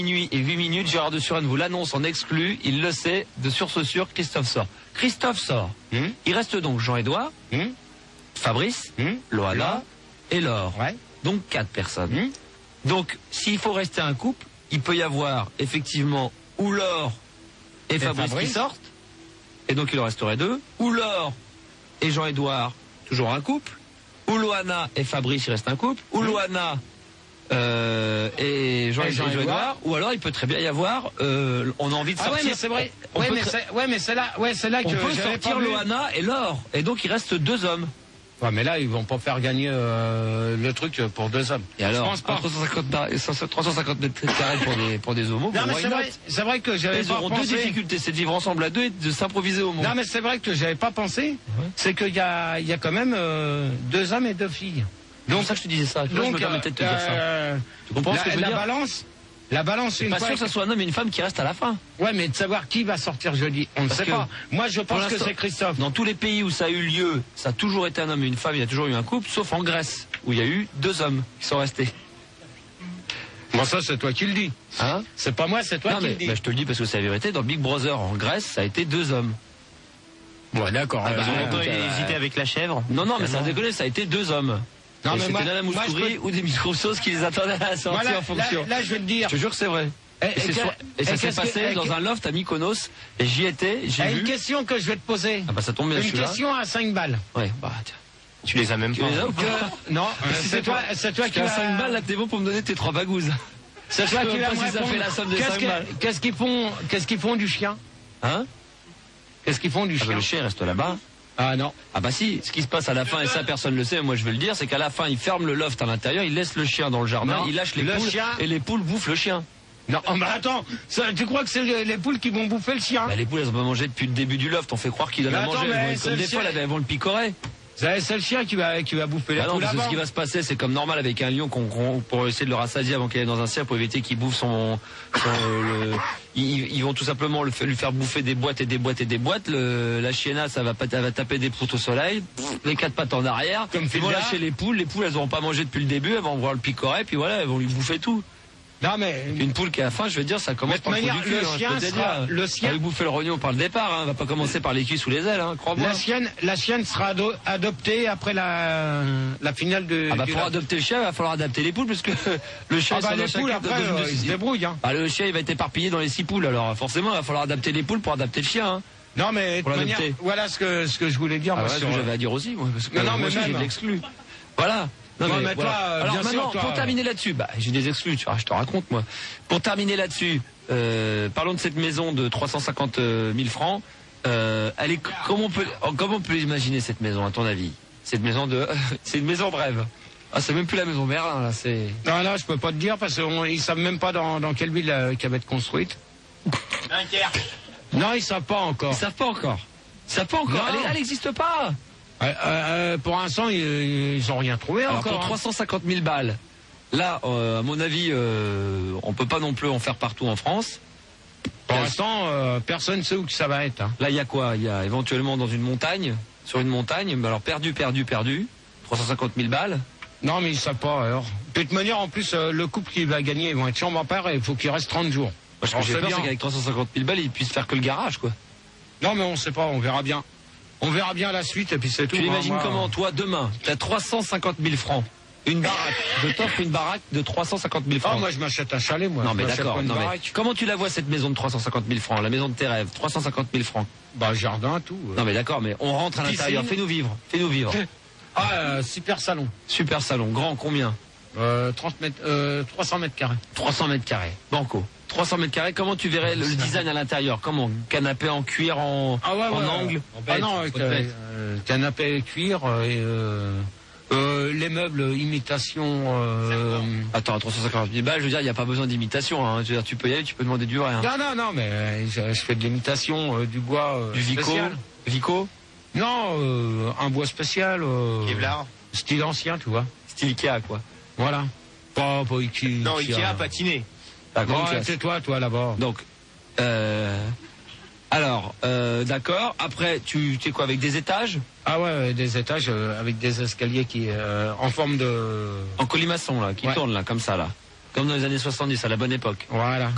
Minuit et 8 minutes, Gérard de Suren vous l'annonce en exclu, il le sait, de source sûre, Christophe sort. Christophe sort. Il reste donc Jean-Édouard, Fabrice, Loana et Laure. Ouais. Donc 4 personnes. Donc s'il faut rester un couple, il peut y avoir effectivement ou Laure et Fabrice qui sortent, et donc il en resterait 2, ou Laure et Jean-Édouard, toujours un couple, ou Loana et Fabrice, il reste un couple, ou Loana et Jean-Édouard, ou alors il peut très bien y avoir, on a envie de sortir. Ouais, mais c'est vrai. Mais c'est là que on peut sortir Loana et Laure, et donc il reste 2 hommes. Ouais, mais là, ils vont pas faire gagner le truc pour 2 hommes. Et alors, 350 mètres carrés pour des homos. Non, mais c'est vrai que j'avais pas pensé. Ils auront 2 difficultés, c'est de vivre ensemble à 2 et de s'improviser au monde. Non, mais c'est vrai que j'avais pas pensé. C'est qu'il y a quand même 2 hommes et 2 filles. Donc ça, je te disais ça. Donc, je me permettais de te dire ça. Tu comprends ce que je veux dire? La balance, c'est pas sûr que ce soit un homme et une femme qui restent à la fin. Ouais, mais de savoir qui va sortir jeudi, on ne sait pas. Moi, je pense que c'est Christophe. Dans tous les pays où ça a eu lieu, ça a toujours été un homme et une femme, il y a toujours eu un couple, sauf en Grèce, où il y a eu 2 hommes qui sont restés. Bon, ça, c'est toi qui le dis. Hein? C'est pas moi, c'est toi qui le dis. Bah, je te le dis parce que c'est la vérité. Dans Big Brother en Grèce, ça a été 2 hommes. Ouais, d'accord. On peut hésiter avec la chèvre. Non, mais ça déconne, ça a été 2 hommes. Non, mais c'était Nana Mouskouri ou des microsos qui les attendaient à la sortie en fonction. Là, je vais te dire. Je te jure que c'est vrai. Et ça s'est passé dans un loft à Mykonos, et j'y étais, j'ai vu. Une question que je vais te poser. Ah bah ça tombe bien. Une question à 5 balles. Ouais, bah tiens. Tu les as même pas. Non, c'est toi qui as as 5 balles, là t'es bon pour me donner tes 3 bagouzes. C'est toi qui vas me ça fait la somme des 5 balles. Qu'est-ce qu'ils font du chien? Hein? Qu'est-ce qu'ils font du chien? Le chien reste là-bas. Ah non. Ah bah si, ce qui se passe à la fin, et ça personne ne le sait, moi je vais le dire, c'est qu'à la fin, il ferme le loft à l'intérieur, il laisse le chien dans le jardin, il lâche les poules, et les poules bouffent le chien. Non, mais attends, tu crois que c'est les poules qui vont bouffer le chien? Bah, les poules, elles ont pas mangé depuis le début du loft, on fait croire qu'ils donnent à manger, comme des fois, elles vont le picorer. C'est le chien qui va bouffer les poules. Ce qui va se passer, c'est comme normal avec un lion pour essayer de le rassasier avant qu'il aille dans un cirque, pour éviter qu'il bouffe ils vont tout simplement lui faire bouffer des boîtes et des boîtes et des boîtes. La chienna, elle va taper des proutes au soleil, les 4 pattes en arrière. Ils vont lâcher les poules elles n'auront pas mangé depuis le début, elles vont voir le picorer, puis voilà, elles vont lui bouffer tout. Non mais une poule qui a faim, je veux dire, ça commence par le trou du cul. Le chien va lui bouffer le rognon par le départ, hein, va pas commencer par les cuisses ou les ailes, hein, crois-moi. La chienne sera adoptée après la finale de. Ah bah pour adopter le chien, il va falloir adapter les poules, parce que le chien les poules après ils se débrouillent. Hein. Ah, le chien il va être éparpillé dans les 6 poules, alors forcément il va falloir adapter les poules pour adapter le chien. Hein. Non mais de manière, voilà ce que je voulais dire. Voilà ce que j'avais à dire aussi, moi, parce que moi aussi j'ai de l'exclu. Voilà. Non, mais voilà. Alors maintenant, pour terminer là-dessus, j'ai des exclus, tu vois, je te raconte moi. Pour terminer là-dessus, parlons de cette maison de 350 000 francs. Elle est comment on peut imaginer cette maison à ton avis? Cette maison c'est une maison brève. Ah, c'est même plus la maison Merlin là, c'est. Non là, je peux pas te dire parce qu'ils savent même pas dans quelle ville qu'elle va être construite. Dunkerque. Non, ils savent pas encore. Ils savent pas encore. Elle n'existe pas. Pour l'instant, ils ont rien trouvé encore. Pour 350 000 balles. Là, à mon avis, on peut pas non plus en faire partout en France. Pour l'instant, personne ne sait où que ça va être. Hein. Là, il y a quoi? Il y a éventuellement sur une montagne, mais alors perdu. 350 000 balles. Non, mais ils savent pas. Alors, de toute manière, en plus, le couple qui va gagner, ils vont être chambre à part et il faut qu'il reste 30 jours. Parce que j'ai peur, c'est qu'avec 350 000 balles, ils puissent faire que le garage, quoi. Non, mais on sait pas, on verra bien. On verra bien la suite et puis c'est tout. Tu l'imagines comment, toi, demain, tu as 350 000 francs, une baraque, je t'offre une baraque de 350 000 francs. Ah, moi je m'achète un chalet, moi. Non mais d'accord, comment tu la vois cette maison de 350 000 francs, la maison de tes rêves, 350 000 francs? Bah jardin, tout. Non mais d'accord, mais on rentre à l'intérieur, fais-nous vivre. Super salon. Super salon, grand combien? 300 mètres carrés. 300 mètres carrés. Banco. 300 mètres carrés, comment tu verrais le design à l'intérieur? Comment? Canapé en cuir en angle? Canapé cuir et les meubles imitation. Attends, 350 000 balles, je veux dire, il n'y a pas besoin d'imitation. Hein. Je veux dire, tu peux y aller, tu peux demander du vrai. Hein. Non, mais je fais de l'imitation, du bois. Du Vico? Vico? Non, un bois spécial. Kevlar. Style ancien, tu vois. Style Ikea, quoi. Voilà. Pas Ikea. Non, Ikea patiné. C'est toi là-bas. Donc, d'accord. Après, tu es quoi, avec des étages? Ah ouais, des étages avec des escaliers qui en forme de. En colimaçon là, qui tournent là, comme ça là, comme dans les années 70 à la bonne époque. Voilà.